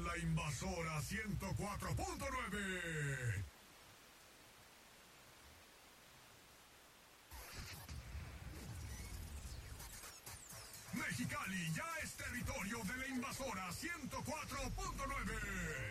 La Invasora 104.9. Mexicali ya es territorio de La Invasora 104.9.